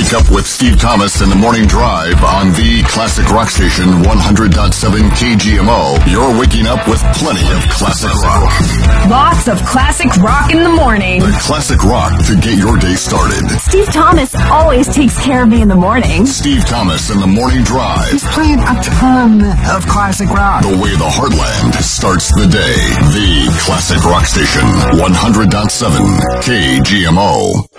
Wake up with Steve Thomas in the Morning Drive on the Classic Rock Station 100.7 KGMO. You're waking up with plenty of classic rock. Lots of classic rock in the morning. The classic rock to get your day started. Steve Thomas always takes care of me in the morning. Steve Thomas in the Morning Drive. He's playing a ton of classic rock. The way the heartland starts the day. The Classic Rock Station 100.7 KGMO.